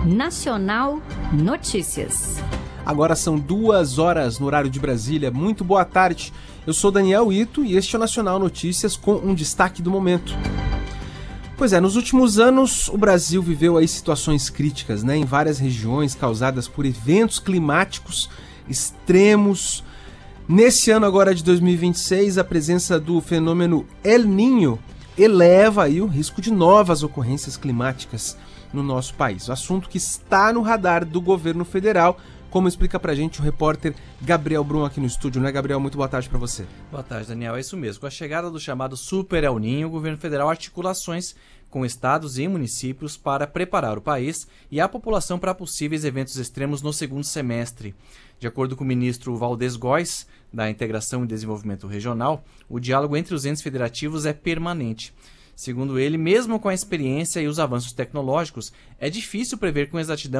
Nacional Notícias. Agora são 2h no horário de Brasília. Muito boa tarde. Eu sou Daniel Ito e este é o Nacional Notícias com um destaque do momento. Pois é, nos últimos anos o Brasil viveu aí situações críticas, em várias regiões causadas por eventos climáticos extremos. Nesse ano agora de 2026, a presença do fenômeno El Niño eleva aí o risco de novas ocorrências climáticas no nosso país. O assunto que está no radar do governo federal, como explica pra gente o repórter Gabriel Brum aqui no estúdio, Gabriel? Muito boa tarde pra você. Boa tarde, Daniel. É isso mesmo. Com a chegada do chamado Super El Niño, o governo federal articula ações com estados e municípios para preparar o país e a população para possíveis eventos extremos no segundo semestre. De acordo com o ministro Valdez Góes, da Integração e Desenvolvimento Regional, o diálogo entre os entes federativos é permanente. Segundo ele, mesmo com a experiência e os avanços tecnológicos, é difícil prever com exatidão